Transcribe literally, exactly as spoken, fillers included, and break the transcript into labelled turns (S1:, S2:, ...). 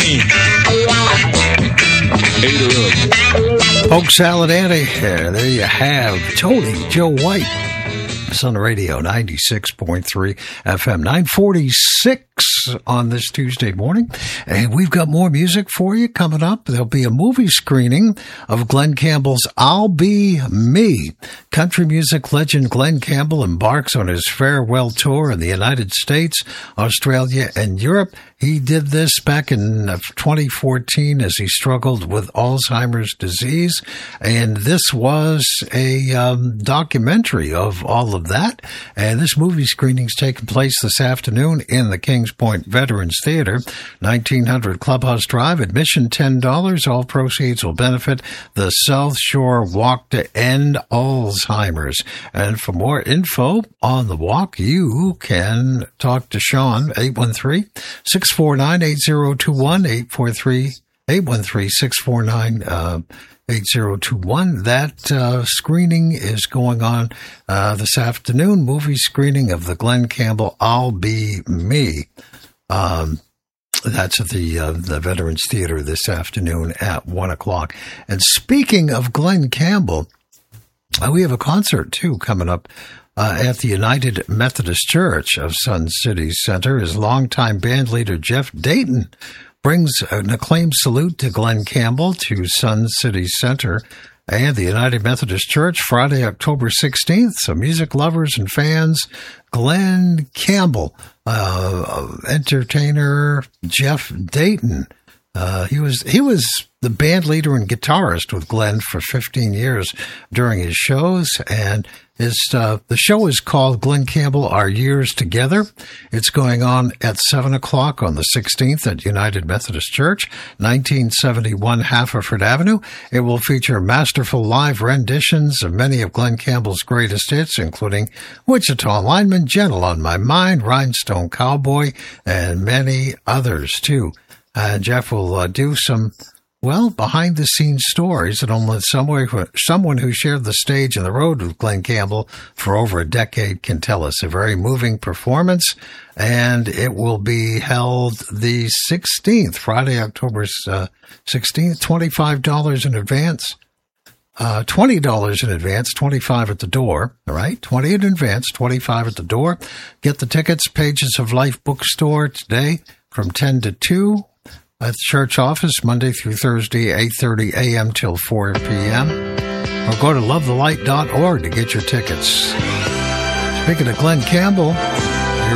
S1: morning.
S2: Polk Salad Annie, yeah, there you have Tony Joe White. It's on the radio, ninety-six point three F M, nine forty-six on this Tuesday morning. And we've got more music for you coming up. There'll be a movie screening of Glen Campbell's I'll Be Me. Country music legend Glen Campbell embarks on his farewell tour in the United States, Australia, and Europe. He did this back in twenty fourteen as he struggled with Alzheimer's disease. And this was a um, documentary of all of that. And this movie screening is taking place this afternoon in the Kings Point Veterans Theater, nineteen hundred Clubhouse Drive. Admission ten dollars. All proceeds will benefit the South Shore Walk to End Alzheimer's. And for more info on the walk, you can talk to Sean, eight one three, six four nine, eight zero two one, eight four three, eight one three, six four nine, eight zero two one. That uh, screening is going on uh, this afternoon, movie screening of the Glen Campbell I'll Be Me. Um, that's at the uh, the Veterans Theater this afternoon at one o'clock. And speaking of Glen Campbell, uh, we have a concert, too, coming up uh, at the United Methodist Church of Sun City Center. His longtime band leader, Jeff Dayton, brings an acclaimed salute to Glen Campbell to Sun City Center and the United Methodist Church Friday, October sixteenth. So music lovers and fans, Glen Campbell, uh, entertainer Jeff Dayton. Uh, he was he was the band leader and guitarist with Glen for fifteen years during his shows, and his uh, the show is called Glen Campbell Our Years Together. It's going on at seven o'clock on the sixteenth at United Methodist Church, nineteen seventy-one Haverford Avenue. It will feature masterful live renditions of many of Glen Campbell's greatest hits, including Wichita Lineman, Gentle on My Mind, Rhinestone Cowboy, and many others, too. Uh, Jeff will uh, do some, well, behind-the-scenes stories that only someone who, someone who shared the stage and the road with Glen Campbell for over a decade can tell us. A very moving performance, and it will be held the sixteenth, Friday, October uh, sixteenth, twenty-five dollars in advance. Uh, twenty dollars in advance, twenty-five dollars at the door, all right? twenty dollars in advance, twenty-five dollars at the door. Get the tickets, Pages of Life bookstore today from ten to two. At the church office, Monday through Thursday, eight thirty a.m. till four p.m. Or go to love the light dot org to get your tickets. Speaking of Glen Campbell,